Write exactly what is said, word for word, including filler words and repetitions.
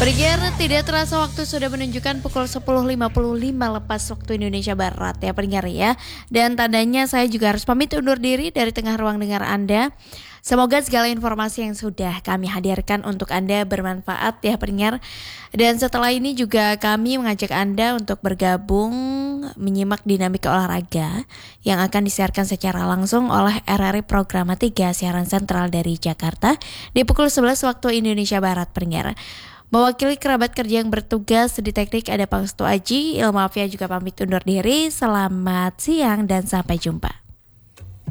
Pendengar, tidak terasa waktu sudah menunjukkan pukul sepuluh lima puluh lima lepas waktu Indonesia Barat ya pendengar ya. Dan tandanya saya juga harus pamit undur diri dari tengah ruang dengar Anda. Semoga segala informasi yang sudah kami hadirkan untuk Anda bermanfaat ya pendengar. Dan setelah ini juga kami mengajak Anda untuk bergabung menyimak dinamika olahraga yang akan disiarkan secara langsung oleh R R I Programa tiga siaran sentral dari Jakarta di pukul sebelas waktu Indonesia Barat pendengar. Mewakili kerabat kerja yang bertugas di teknik ada Pangestu Aji, Ilmu Afia juga pamit undur diri. Selamat siang dan sampai jumpa.